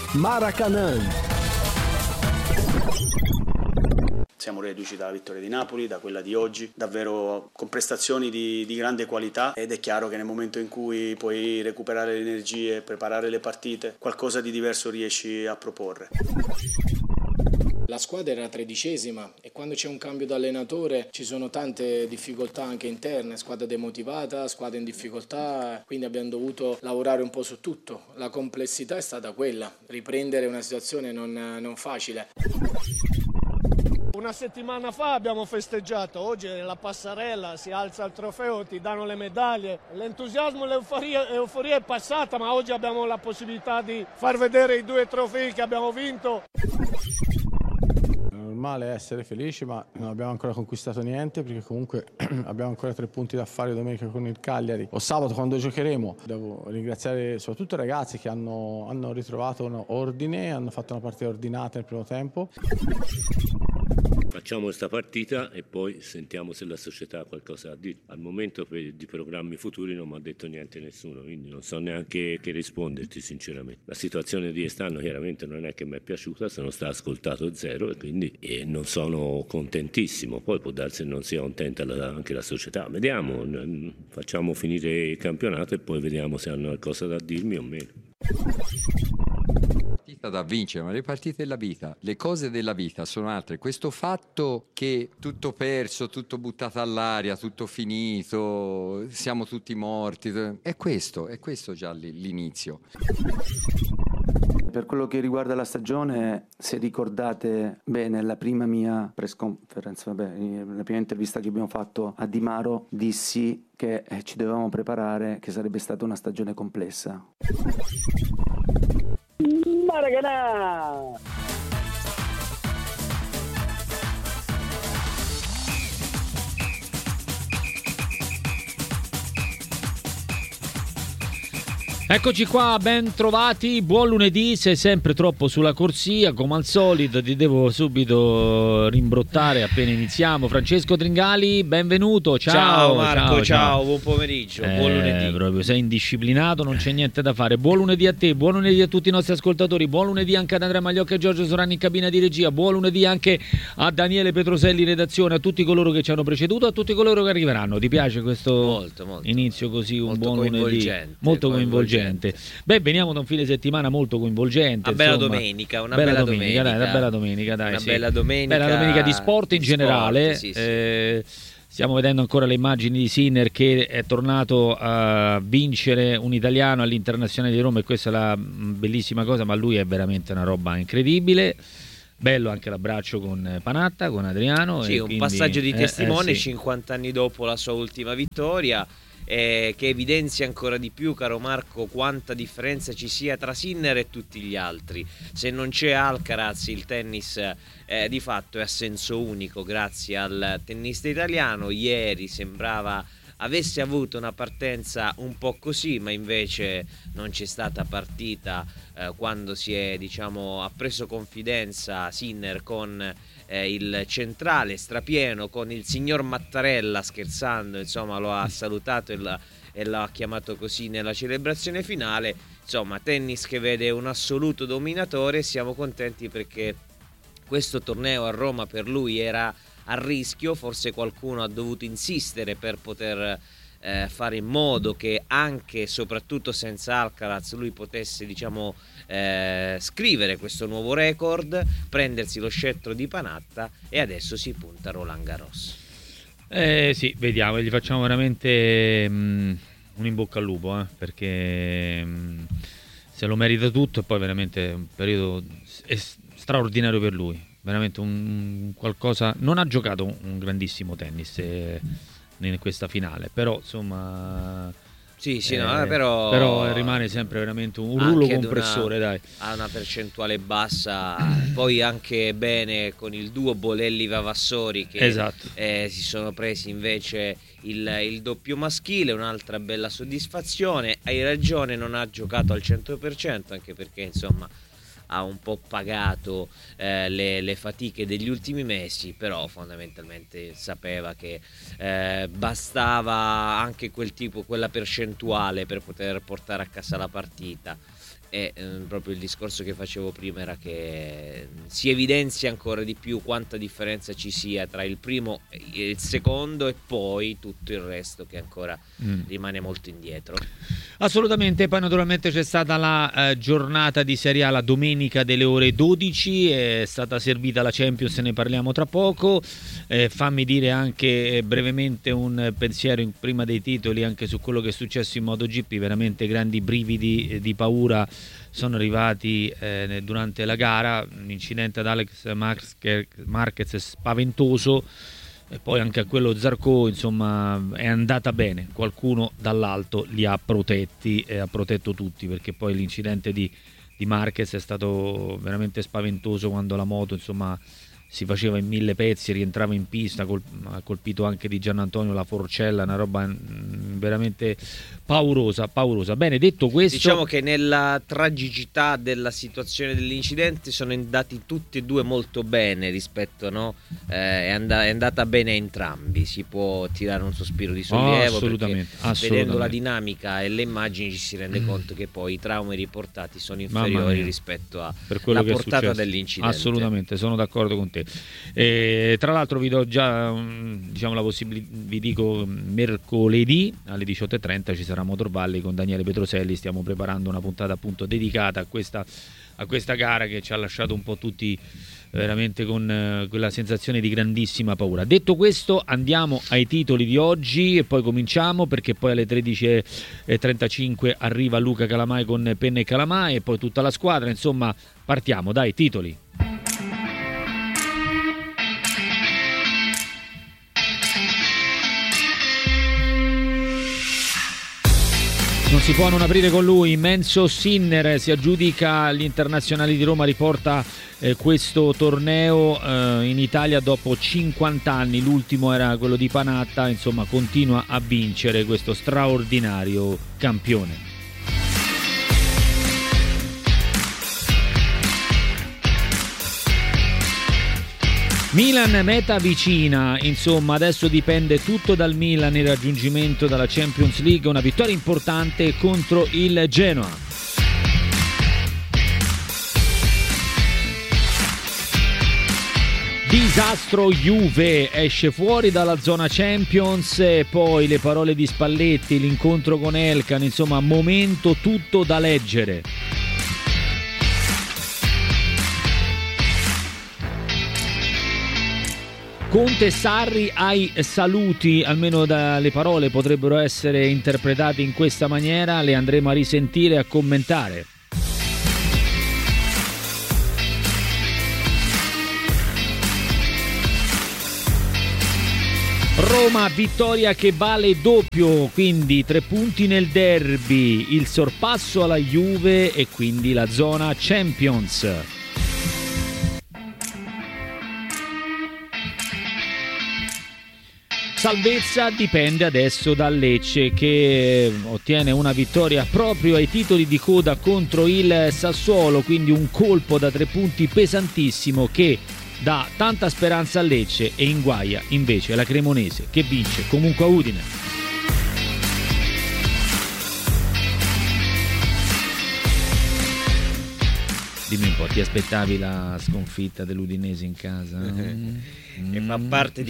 Maracanã. Siamo reduci dalla vittoria di Napoli, da quella di oggi, davvero con prestazioni di grande qualità, ed è chiaro che nel momento in cui puoi recuperare le energie, preparare le partite, qualcosa di diverso riesci a proporre. La squadra era 13ª e quando c'è un cambio d'allenatore ci sono tante difficoltà anche interne, squadra demotivata, squadra in difficoltà, quindi abbiamo dovuto lavorare un po' su tutto. La complessità è stata quella, riprendere una situazione non facile. Una settimana fa abbiamo festeggiato, oggi è la passerella, si alza il trofeo, ti danno le medaglie, l'entusiasmo, l'euforia è passata, ma oggi abbiamo la possibilità di far vedere i 2 trofei che abbiamo vinto. È normale essere felici, ma non abbiamo ancora conquistato niente, perché comunque abbiamo ancora 3 punti da fare domenica con il Cagliari o sabato quando giocheremo. Devo ringraziare soprattutto i ragazzi che hanno ritrovato un ordine, hanno fatto una partita ordinata nel primo tempo. Facciamo questa partita e poi sentiamo se la società ha qualcosa da dire. Al momento di programmi futuri non mi ha detto niente nessuno, quindi non so neanche che risponderti sinceramente. La situazione di quest'anno chiaramente non è che mi è piaciuta, sono stato ascoltato zero e quindi non sono contentissimo. Poi può darsi che non sia contenta anche la società. Vediamo, facciamo finire il campionato e poi vediamo se hanno qualcosa da dirmi o meno. Da vincere, ma le partite della vita, le cose della vita sono altre. Questo fatto che tutto perso, tutto buttato all'aria, tutto finito, siamo tutti morti, è questo già l'inizio. Per quello che riguarda la stagione, se ricordate bene la prima mia press conference, la prima intervista che abbiamo fatto a Di Maro, dissi che ci dovevamo preparare, che sarebbe stata una stagione complessa. Maracanã! Eccoci qua, ben trovati, buon lunedì. Sei sempre troppo sulla corsia, come al solito ti devo subito rimbrottare appena iniziamo. Francesco Tringali, benvenuto, ciao Marco, ciao, buon pomeriggio, buon lunedì. Proprio sei indisciplinato, non c'è niente da fare. Buon lunedì a te, buon lunedì a tutti i nostri ascoltatori, buon lunedì anche ad Andrea Magliocca e Giorgio Sorani in cabina di regia, buon lunedì anche a Daniele Petroselli in redazione, a tutti coloro che ci hanno preceduto, a tutti coloro che arriveranno. Ti piace questo molto. Inizio così, un molto buon lunedì? Molto coinvolgente. Beh, veniamo da un fine settimana molto coinvolgente. Una bella domenica, dai, una bella domenica di sport in generale. Sì. Stiamo vedendo ancora le immagini di Sinner che è tornato a vincere un italiano all'Internazionale di Roma, e questa è la bellissima cosa, ma lui è veramente una roba incredibile. Bello anche l'abbraccio con Panatta, con Adriano. Sì, e un quindi, passaggio di testimone, sì. 50 anni dopo la sua ultima vittoria. Che evidenzia ancora di più, caro Marco, quanta differenza ci sia tra Sinner e tutti gli altri. Se non c'è Alcaraz, il tennis di fatto è a senso unico grazie al tennista italiano. Ieri sembrava avesse avuto una partenza un po' così, ma invece non c'è stata partita quando ha preso confidenza Sinner con il centrale strapieno, con il signor Mattarella, scherzando, insomma lo ha salutato e l'ha chiamato così nella celebrazione finale. Insomma, tennis che vede un assoluto dominatore. Siamo contenti perché questo torneo a Roma per lui era a rischio, forse qualcuno ha dovuto insistere per poter fare in modo che anche e soprattutto senza Alcaraz lui potesse scrivere questo nuovo record, prendersi lo scettro di Panatta, e adesso si punta a Roland Garros. Sì, vediamo, gli facciamo veramente un in bocca al lupo, perché se lo merita tutto, e poi veramente un periodo straordinario per lui, veramente un qualcosa. Non ha giocato un grandissimo tennis in questa finale, però insomma però rimane sempre veramente un rullo compressore, dai. Ha una percentuale bassa. Poi anche bene con il duo Bolelli-Vavassori che esatto. Si sono presi invece il doppio maschile, un'altra bella soddisfazione. Hai ragione, non ha giocato al 100%, anche perché insomma ha un po' pagato le fatiche degli ultimi mesi, però fondamentalmente sapeva che bastava anche quella percentuale per poter portare a casa la partita. e proprio il discorso che facevo prima era che si evidenzia ancora di più quanta differenza ci sia tra il primo e il secondo e poi tutto il resto che ancora rimane molto indietro. Assolutamente. Poi naturalmente c'è stata la giornata di Serie A la domenica delle ore 12, è stata servita la Champions, ne parliamo tra poco. Fammi dire anche brevemente un pensiero prima dei titoli anche su quello che è successo in MotoGP. Veramente grandi brividi di paura sono arrivati durante la gara. L'incidente ad Alex Marquez è spaventoso, e poi anche a quello Zarco, insomma, è andata bene. Qualcuno dall'alto li ha protetti e ha protetto tutti, perché poi l'incidente di Marquez è stato veramente spaventoso, quando la moto, insomma, si faceva in 1000 pezzi, rientrava in pista, ha colpito anche di Gianantonio la forcella, una roba veramente paurosa. Bene, detto questo, diciamo che nella tragicità della situazione dell'incidente sono andati tutti e due molto bene rispetto, no? È andata bene a entrambi, si può tirare un sospiro di sollievo, assolutamente. Vedendo la dinamica e le immagini ci si rende conto che poi i traumi riportati sono inferiori rispetto alla portata dell'incidente. Assolutamente, sono d'accordo con te. Tra l'altro vi do già la possibilità, vi dico, mercoledì alle 18:30 ci sarà Motor Valley con Daniele Petroselli. Stiamo preparando una puntata appunto dedicata a questa gara che ci ha lasciato un po' tutti veramente con quella sensazione di grandissima paura. Detto questo, andiamo ai titoli di oggi e poi cominciamo, perché poi alle 13:35 arriva Luca Calamai con Penna e Calamai e poi tutta la squadra. Insomma, partiamo, dai, titoli. Non si può non aprire con lui. Menzo Sinner si aggiudica gli internazionali di Roma, riporta questo torneo in Italia dopo 50 anni. L'ultimo era quello di Panatta, insomma continua a vincere questo straordinario campione. Milan meta vicina, insomma adesso dipende tutto dal Milan, il raggiungimento della Champions League, una vittoria importante contro il Genoa. Disastro Juve, esce fuori dalla zona Champions, e poi le parole di Spalletti, l'incontro con Elkan, insomma momento tutto da leggere. Conte e Sarri ai saluti, almeno dalle parole potrebbero essere interpretate in questa maniera, le andremo a risentire e a commentare. Roma, vittoria che vale doppio, quindi 3 punti nel derby, il sorpasso alla Juve e quindi la zona Champions. Salvezza dipende adesso dal Lecce, che ottiene una vittoria proprio ai titoli di coda contro il Sassuolo, quindi un colpo da 3 punti pesantissimo che dà tanta speranza al Lecce, e inguaia invece la Cremonese che vince comunque a Udine. Dimmi un po', ti aspettavi la sconfitta dell'Udinese in casa? E fa parte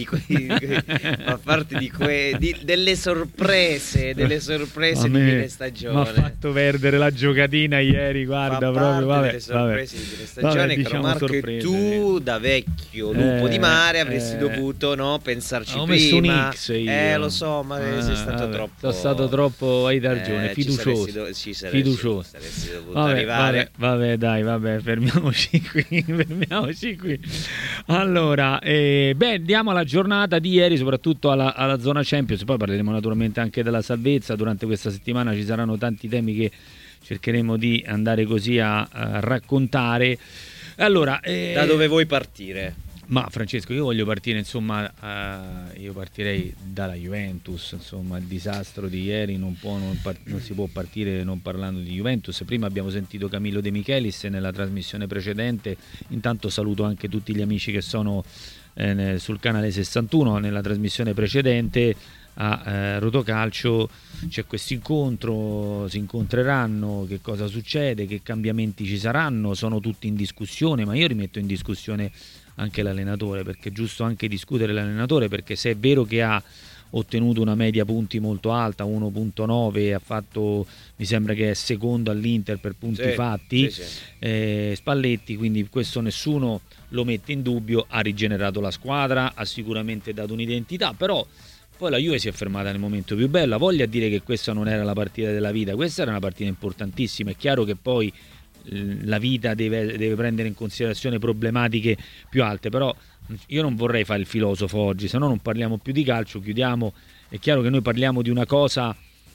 delle sorprese di fine stagione. Mi ha fatto perdere la giocatina ieri, guarda, proprio delle sorprese di fine stagione. Diciamo Marco, e tu da vecchio lupo di mare avresti dovuto pensarci prima. Ho messo un X io. Lo so, ma sei stato troppo. Sono stato troppo, hai ragione, fiducioso. Fiducioso. Saresti dovuto arrivare. Vabbè, fermiamoci qui. Allora, diamo alla giornata di ieri, soprattutto alla zona Champions, poi parleremo naturalmente anche della salvezza. Durante questa settimana ci saranno tanti temi che cercheremo di andare così a raccontare. Allora, da dove vuoi partire? Ma Francesco, io voglio partire, insomma, io partirei dalla Juventus, insomma, il disastro di ieri non si può partire non parlando di Juventus. Prima abbiamo sentito Camillo De Michelis nella trasmissione precedente, intanto saluto anche tutti gli amici che sono sul canale 61 nella trasmissione precedente. a Rotocalcio c'è questo incontro, si incontreranno, che cosa succede, che cambiamenti ci saranno, sono tutti in discussione, ma io rimetto in discussione anche l'allenatore, perché è giusto anche discutere l'allenatore, perché se è vero che ha ottenuto una media punti molto alta, 1.9, ha fatto, mi sembra che è secondo all'Inter per punti fatti, Spalletti, quindi questo nessuno lo mette in dubbio, ha rigenerato la squadra, ha sicuramente dato un'identità, però poi la Juve si è fermata nel momento più bello. Voglia dire che questa non era la partita della vita, questa era una partita importantissima. È chiaro che poi la vita deve prendere in considerazione problematiche più alte, però io non vorrei fare il filosofo oggi, se no non parliamo più di calcio, chiudiamo. È chiaro che noi parliamo di una cosa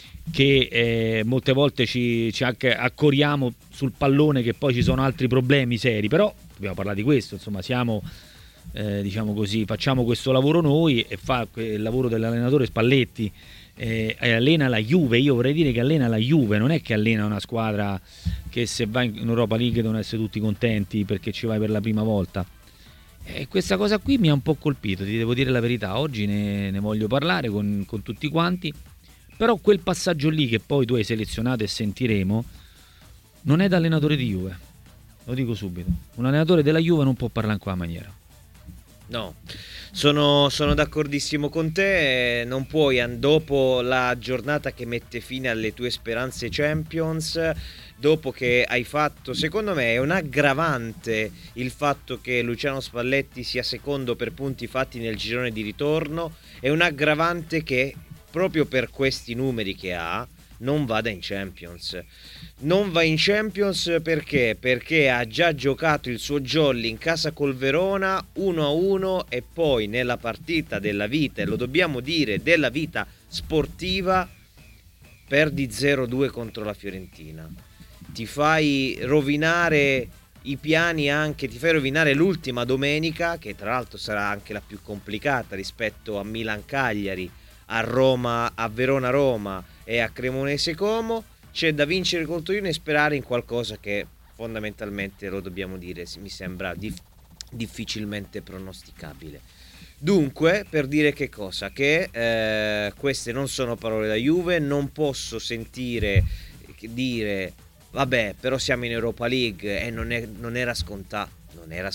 che molte volte ci accoriamo sul pallone, che poi ci sono altri problemi seri, però dobbiamo parlare di questo, insomma siamo diciamo così, facciamo questo lavoro noi e fa il lavoro dell'allenatore Spalletti, allena la Juve. Io vorrei dire che allena la Juve, non è che allena una squadra che se va in Europa League devono essere tutti contenti perché ci vai per la prima volta. E questa cosa qui mi ha un po' colpito, ti devo dire la verità. Oggi ne voglio parlare con tutti quanti, però quel passaggio lì che poi tu hai selezionato e sentiremo non è da allenatore di Juve, lo dico subito. Un allenatore della Juve non può parlare in quella maniera. No, sono d'accordissimo con te. Non puoi, dopo la giornata che mette fine alle tue speranze Champions, dopo che hai fatto, secondo me è un aggravante il fatto che Luciano Spalletti sia secondo per punti fatti nel girone di ritorno, è un aggravante che proprio per questi numeri che ha non vada in Champions. Non va in Champions perché? Perché ha già giocato il suo jolly in casa col Verona 1-1 e poi nella partita della vita, e lo dobbiamo dire, della vita sportiva, perdi 0-2 contro la Fiorentina. Ti fai rovinare i piani, anche ti fai rovinare l'ultima domenica, che tra l'altro sarà anche la più complicata rispetto a Milan-Cagliari, a Roma, a Verona-Roma e a Cremonese-Como. C'è da vincere contro Torino e sperare in qualcosa che fondamentalmente, lo dobbiamo dire, mi sembra difficilmente pronosticabile. Dunque, per dire che cosa? Che queste non sono parole da Juve, non posso sentire dire vabbè, però siamo in Europa League e non era scontato. Non era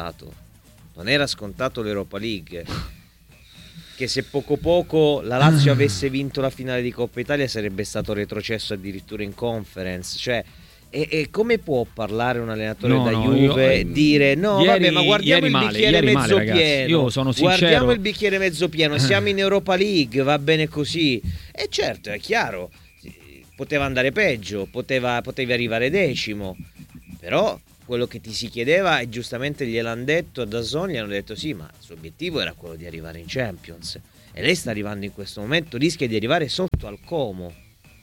scontato l'Europa League. Che se poco la Lazio avesse vinto la finale di Coppa Italia sarebbe stato retrocesso addirittura in Conference. Cioè, e come può parlare un allenatore da Juve dire no, vabbè, ma guardiamo il bicchiere mezzo pieno. Io sono sincero. Guardiamo il bicchiere mezzo pieno, siamo in Europa League, va bene così. E certo, è chiaro, poteva andare peggio, potevi arrivare decimo, però quello che ti si chiedeva, e giustamente gliel'hanno detto a DAZN, gli hanno detto sì, ma il suo obiettivo era quello di arrivare in Champions e lei sta arrivando in questo momento, rischia di arrivare sotto al Como.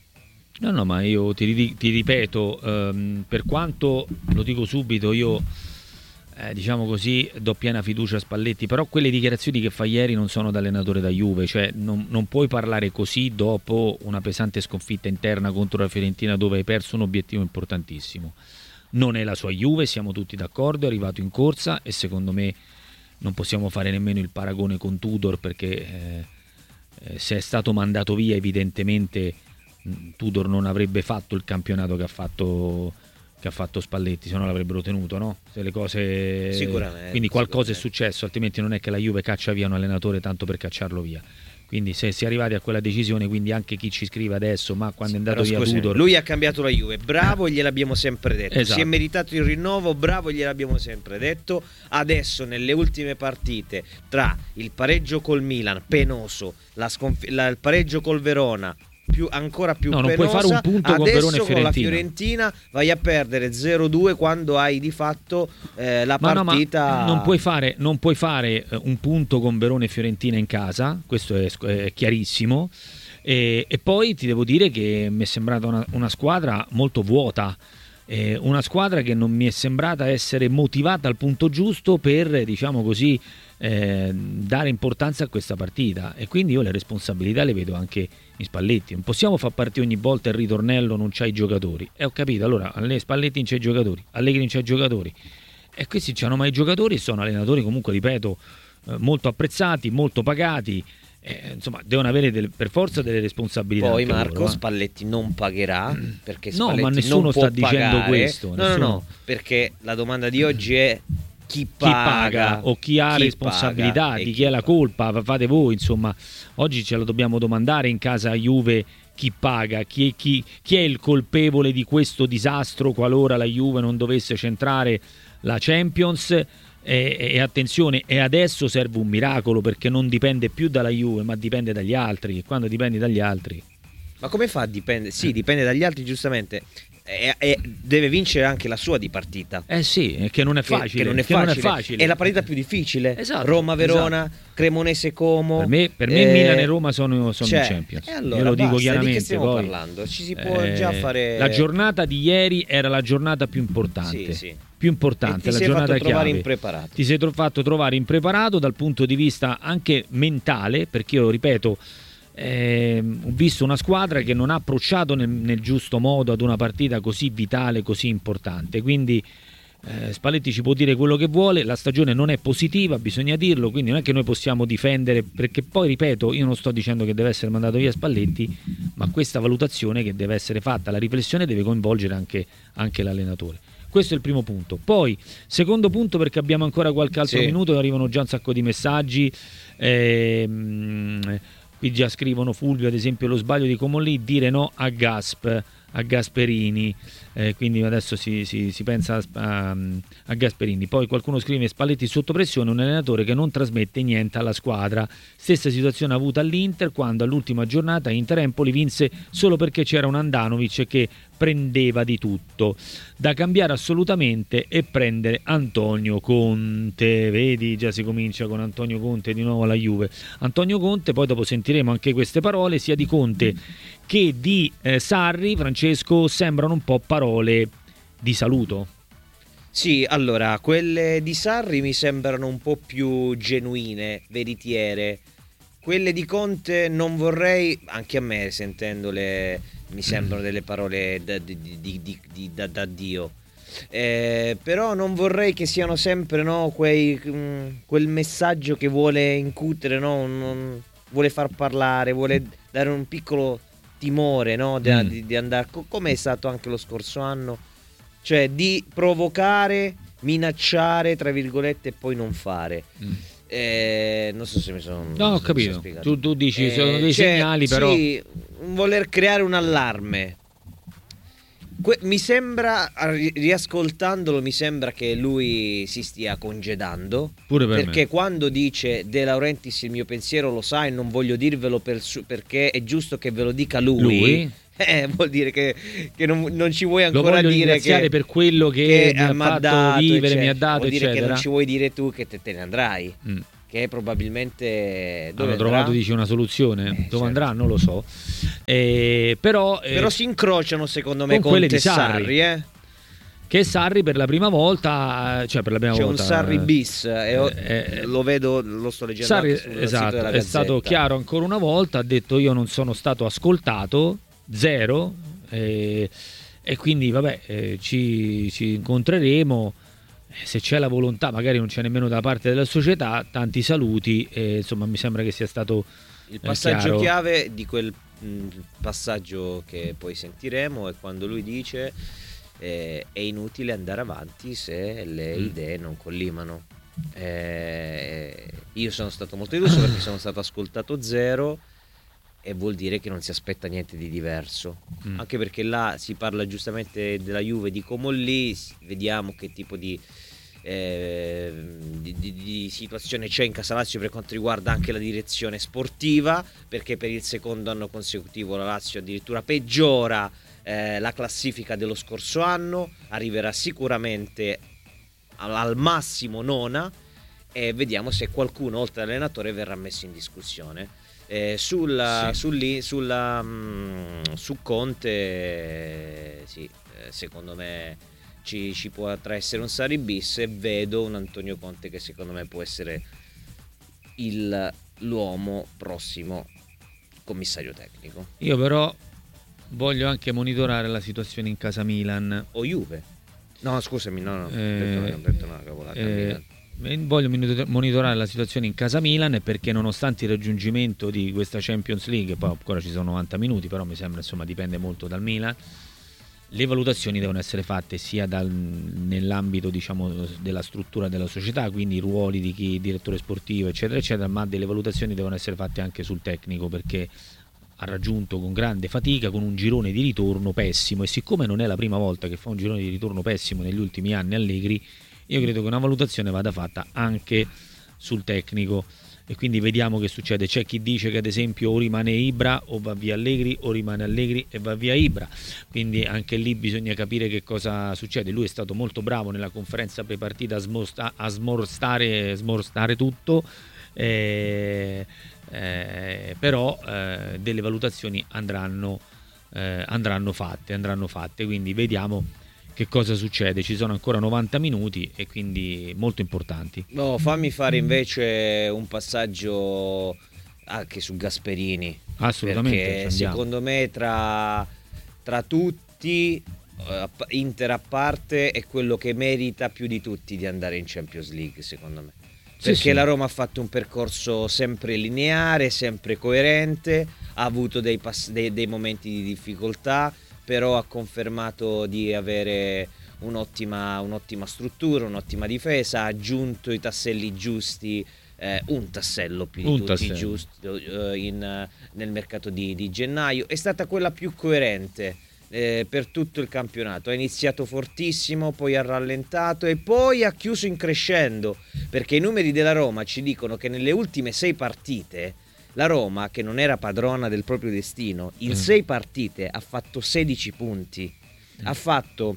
No, ma io ti ripeto, per quanto, lo dico subito, io diciamo così, do piena fiducia a Spalletti, però quelle dichiarazioni che fa ieri non sono da allenatore da Juve, cioè non puoi parlare così dopo una pesante sconfitta interna contro la Fiorentina dove hai perso un obiettivo importantissimo. Non è la sua Juve, siamo tutti d'accordo, è arrivato in corsa e secondo me non possiamo fare nemmeno il paragone con Tudor, perché se è stato mandato via evidentemente Tudor non avrebbe fatto il campionato che ha fatto Spalletti, se no l'avrebbero tenuto, no? Se le cose... Quindi qualcosa è successo, altrimenti non è che la Juve caccia via un allenatore tanto per cacciarlo via. Quindi se si è arrivati a quella decisione, quindi anche chi ci scrive adesso, ma quando è andato via Tudor... Lui ha cambiato la Juve, bravo, gliel'abbiamo sempre detto. Esatto. Si è meritato il rinnovo, bravo, gliel'abbiamo sempre detto. Adesso nelle ultime partite, tra il pareggio col Milan, penoso, il pareggio col Verona, ancora più penosa, non puoi fare un punto con Verona e Fiorentina. Con la Fiorentina vai a perdere 0-2 quando hai di fatto la partita. No, non puoi fare un punto con Verona e Fiorentina in casa, questo è chiarissimo. E poi ti devo dire che mi è sembrata una squadra molto vuota, una squadra che non mi è sembrata essere motivata al punto giusto per, diciamo così, dare importanza a questa partita, e quindi io le responsabilità le vedo anche in Spalletti. Non possiamo far partire ogni volta il ritornello non c'hai i giocatori, ho capito, allora Spalletti non c'hai i giocatori, Allegri non c'hai i giocatori, e questi c'hanno mai i giocatori, sono allenatori comunque, ripeto, molto apprezzati, molto pagati, insomma devono avere per forza delle responsabilità. Poi anche Marco loro, Spalletti non pagherà, perché no, Spalletti ma nessuno non può sta dicendo pagare. questo. No, perché la domanda di oggi è chi paga o chi ha responsabilità, di chi è la colpa, fate voi, insomma. Oggi ce la dobbiamo domandare in casa Juve chi paga, chi è il colpevole di questo disastro qualora la Juve non dovesse centrare la Champions. E attenzione, e adesso serve un miracolo, perché non dipende più dalla Juve ma dipende dagli altri, e quando dipendi dagli altri... Ma come fa a dipendere? Sì, dipende dagli altri, giustamente. E deve vincere anche la sua di partita. Sì, che non è facile. Che non è facile. È la partita più difficile. Esatto, Roma-Verona, esatto. Cremonese-Como. Per me Milan e Roma sono in Champions. Allora, io lo dico chiaramente. Di che stiamo poi, parlando? Ci si può già fare... La giornata di ieri era la giornata più importante. Sì. Più importante, e ti la sei giornata fatto trovare chiave. impreparato. Ti sei fatto trovare impreparato dal punto di vista anche mentale, perché io ripeto, ho visto una squadra che non ha approcciato nel giusto modo ad una partita così vitale, così importante. Quindi Spalletti ci può dire quello che vuole, la stagione non è positiva, bisogna dirlo, quindi non è che noi possiamo difendere, perché poi ripeto, io non sto dicendo che deve essere mandato via Spalletti, ma questa valutazione che deve essere fatta, la riflessione deve coinvolgere anche l'allenatore. Questo è il primo punto. Poi, secondo punto, perché abbiamo ancora qualche altro minuto, arrivano già un sacco di messaggi. Qui già scrivono: Fulvio, ad esempio, lo sbaglio di Comolli, dire no a Gasperini, quindi adesso si pensa a Gasperini. Poi qualcuno scrive: Spalletti sotto pressione, un allenatore che non trasmette niente alla squadra. Stessa situazione avuta all'Inter, quando all'ultima giornata Inter-Empoli vinse solo perché c'era un Andanovic che prendeva di tutto. Da cambiare assolutamente e prendere Antonio Conte. Vedi, già si comincia con Antonio Conte di nuovo alla Juve. Antonio Conte, poi dopo sentiremo anche queste parole, sia di Conte che di Sarri. Francesco, sembrano un po' parole di saluto. Sì, allora, quelle di Sarri mi sembrano un po' più genuine, veritiere. Quelle di Conte non vorrei, anche a me sentendole mi sembrano delle parole da Dio. Però non vorrei che siano sempre, no, quel messaggio che vuole incutere, no, vuole far parlare, vuole dare un piccolo timore, no, di andare, come è stato anche lo scorso anno, cioè di provocare, minacciare, tra virgolette, e poi non fare. Non so se mi sono... No, ho capito. Tu dici sono dei segnali, però... Sì, voler creare un allarme. Mi sembra, riascoltandolo, mi sembra che lui si stia congedando. Pure per perché me. Quando dice De Laurentiis il mio pensiero lo sa e non voglio dirvelo perché è giusto che ve lo dica lui. Vuol dire che non ci vuoi ancora dire ringraziare per quello che mi ha fatto dato, vivere, eccetera. mi ha dato, vuol dire eccetera. che non ci vuoi dire tu che te ne andrai. Che probabilmente hanno trovato, dici, una soluzione. Dove certo. andrà non lo so. Però si incrociano secondo me con quelle Conte di Sarri. Che Sarri per la prima volta, cioè per la prima volta c'è un Sarri bis, lo vedo, lo sto leggendo Sarri, anche sul esatto, sito della è Gazzetta. stato chiaro ancora una volta, ha detto io non sono stato ascoltato, zero, e quindi vabbè, ci incontreremo. Se c'è la volontà, magari non c'è nemmeno da parte della società, tanti saluti, insomma mi sembra che sia stato il passaggio chiaro. Chiave di quel passaggio che poi sentiremo è quando lui dice è inutile andare avanti se le idee non collimano. Io sono stato molto deluso perché sono stato ascoltato zero, e vuol dire che non si aspetta niente di diverso, anche perché là si parla giustamente della Juve di Comolli, vediamo che tipo di situazione c'è in Casalazio per quanto riguarda anche la direzione sportiva, perché per il secondo anno consecutivo la Lazio addirittura peggiora la classifica dello scorso anno, arriverà sicuramente al massimo nona, e vediamo se qualcuno oltre all'allenatore verrà messo in discussione. Su Conte secondo me ci potrà essere un Sarri bis, e vedo un Antonio Conte che secondo me può essere l'uomo prossimo commissario tecnico. Io però voglio anche monitorare la situazione in casa Milan o Juve. No, scusami, no, ho detto una cavolata. voglio monitorare la situazione in casa Milan, perché nonostante il raggiungimento di questa Champions League, poi ancora ci sono 90 minuti, però mi sembra, insomma, dipende molto dal Milan, le valutazioni devono essere fatte sia nell'ambito, diciamo, della struttura della società, quindi i ruoli di chi, direttore sportivo, eccetera eccetera, ma delle valutazioni devono essere fatte anche sul tecnico, perché ha raggiunto con grande fatica, con un girone di ritorno pessimo, e siccome non è la prima volta che fa un girone di ritorno pessimo negli ultimi anni Allegri, io credo che una valutazione vada fatta anche sul tecnico, e quindi vediamo che succede. C'è chi dice che ad esempio o rimane Ibra o va via Allegri, o rimane Allegri e va via Ibra, quindi anche lì bisogna capire che cosa succede. Lui è stato molto bravo nella conferenza prepartita a smorzare tutto, però delle valutazioni andranno fatte, quindi vediamo che cosa succede. Ci sono ancora 90 minuti e quindi molto importanti. No, fammi fare invece un passaggio anche su Gasperini. Assolutamente, perché secondo me tra tutti, Inter a parte, è quello che merita più di tutti di andare in Champions League, secondo me. Perché sì. La Roma ha fatto un percorso sempre lineare, sempre coerente, ha avuto dei momenti di difficoltà, però ha confermato di avere un'ottima struttura, un'ottima difesa, ha aggiunto i tasselli giusti, un tassello più di tutti giusto nel mercato di gennaio. È stata quella più coerente per tutto il campionato. Ha iniziato fortissimo, poi ha rallentato e poi ha chiuso in crescendo, perché i numeri della Roma ci dicono che nelle ultime 6 partite la Roma, che non era padrona del proprio destino, in 6 partite ha fatto 16 punti, ha fatto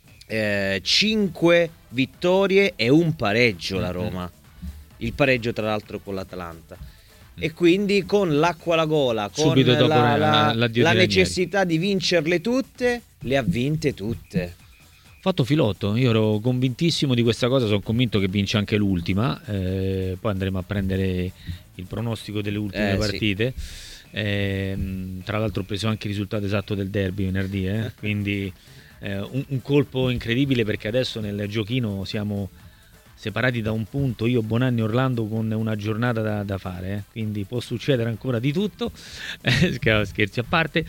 5 vittorie e un pareggio la Roma, il pareggio tra l'altro con l'Atalanta, e quindi con l'acqua alla gola, con la necessità di vincerle tutte, le ha vinte tutte. Fatto filotto, io ero convintissimo di questa cosa, sono convinto che vince anche l'ultima, poi andremo a prendere il pronostico delle ultime partite. Tra l'altro ho preso anche il risultato esatto del derby venerdì, quindi un colpo incredibile, perché adesso nel giochino siamo separati da un punto, io, Bonanni e Orlando, con una giornata da fare, quindi può succedere ancora di tutto. Scherzi a parte.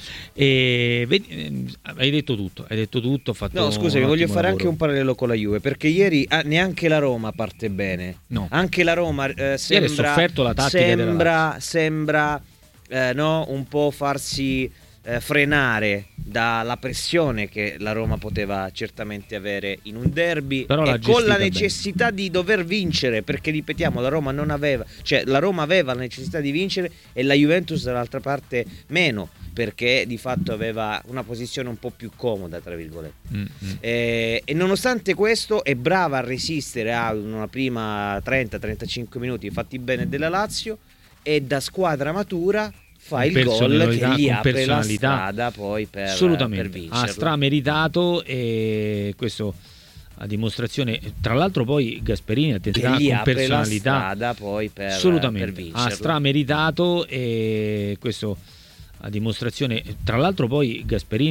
Hai detto tutto, ho fatto. No, scusami, voglio fare anche un parallelo con la Juve, perché ieri neanche la Roma parte bene. No. Anche la Roma sembra un po' farsi frenare dalla pressione che la Roma poteva certamente avere in un derby, e con la necessità di dover vincere, perché ripetiamo, la Roma aveva la necessità di vincere e la Juventus dall'altra parte meno, perché di fatto aveva una posizione un po' più comoda, tra virgolette. E nonostante questo è brava a resistere a una prima 30-35 minuti fatti bene della Lazio, e da squadra matura fa il gol che gli apre la strada poi per vincerlo. Ha strameritato, e questo a dimostrazione, tra l'altro poi Gasperini con personalità, la strada poi per vincerlo. Ha strameritato, e questo a dimostrazione, tra l'altro poi Gasperini